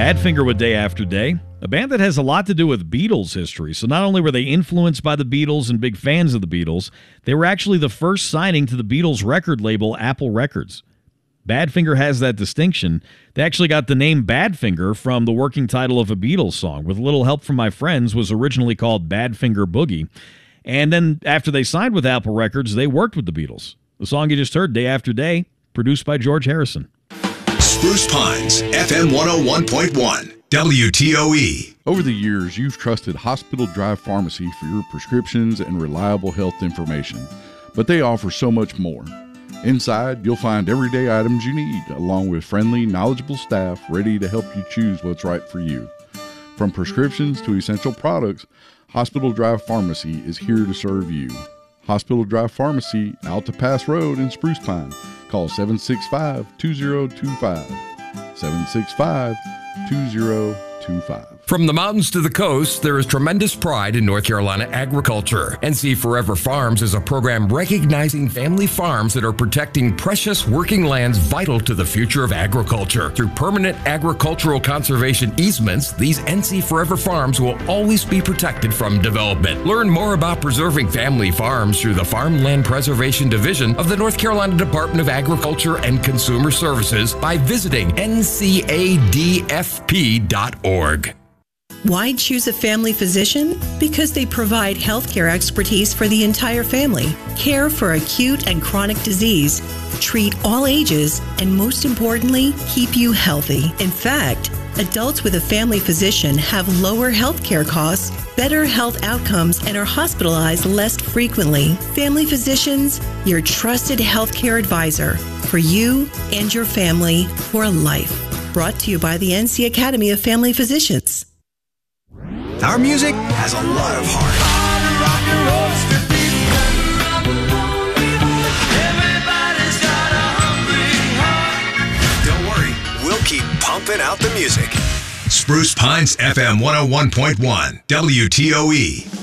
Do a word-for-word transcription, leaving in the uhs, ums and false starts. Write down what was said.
Badfinger with Day After Day, a band that has a lot to do with Beatles history. So not only were they influenced by the Beatles and big fans of the Beatles, they were actually the first signing to the Beatles record label, Apple Records. Badfinger has that distinction. They actually got the name Badfinger from the working title of a Beatles song. With a little help from my friends, was originally called Badfinger Boogie. And then after they signed with Apple Records, they worked with the Beatles. The song you just heard, Day After Day, produced by George Harrison. Spruce Pines, F M one oh one point one, W T O E. Over the years, you've trusted Hospital Drive Pharmacy for your prescriptions and reliable health information, but they offer so much more. Inside, you'll find everyday items you need, along with friendly, knowledgeable staff ready to help you choose what's right for you. From prescriptions to essential products, Hospital Drive Pharmacy is here to serve you. Hospital Drive Pharmacy, Alta Pass Road in Spruce Pine. Call seven six five, two zero two five. seven six five, two zero two five. From the mountains to the coast, there is tremendous pride in North Carolina agriculture. N C Forever Farms is a program recognizing family farms that are protecting precious working lands vital to the future of agriculture. Through permanent agricultural conservation easements, these N C Forever Farms will always be protected from development. Learn more about preserving family farms through the Farmland Preservation Division of the North Carolina Department of Agriculture and Consumer Services by visiting N C A D F P dot org. Why choose a family physician? Because they provide healthcare expertise for the entire family, care for acute and chronic disease, treat all ages, and most importantly, keep you healthy. In fact, adults with a family physician have lower healthcare costs, better health outcomes, and are hospitalized less frequently. Family Physicians, your trusted healthcare advisor for you and your family for life. Brought to you by the N C Academy of Family Physicians. Our music has a lot of heart. Don't worry, we'll keep pumping out the music. Spruce Pines F M one oh one point one, W T O E.